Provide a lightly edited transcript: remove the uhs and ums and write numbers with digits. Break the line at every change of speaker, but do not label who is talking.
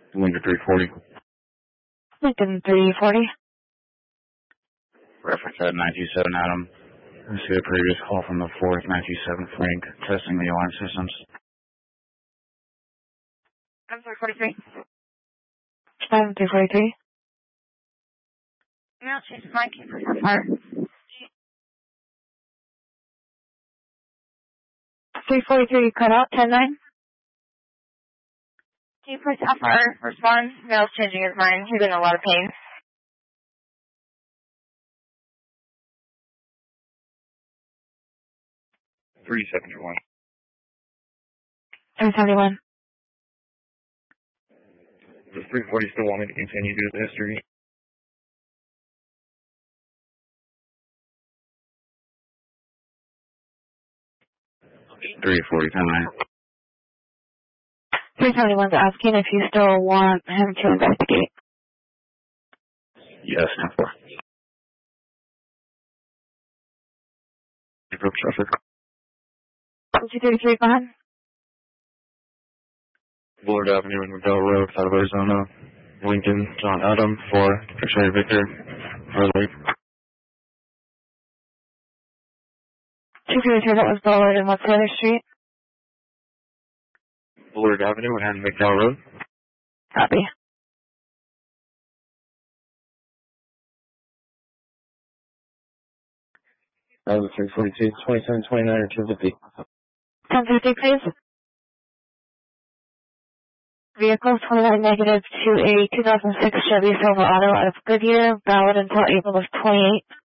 Lincoln 340.
Lincoln 340.
Reference at 927 Adam. I see a previous call from the 4th, 927 Frank, testing the alarm systems.
I'm 343. I'm 343. No, she's Mike. Fire. 343, you cut out, 10-9. Can you press Fire? Respond. Male's changing his mind. He's in a lot of pain.
371.
371.
Does 340 still want me to continue to do the history? $340, 10-9.
371's asking if you still want him to investigate.
Yes, 10-4. Approach traffic.
233, go ahead.
Bullard Avenue and McDowell Road, out of Arizona. Lincoln, John Adam, 4, X-ray Victor, Harley.
233, that was Bullard, and what's the other street?
Bullard Avenue and McDowell Road.
Copy.
That was 342, 27, 29, or 250.
1050, please. Vehicle 29 negative to a 2006 Chevy Silverado out of Goodyear, valid until April of 28.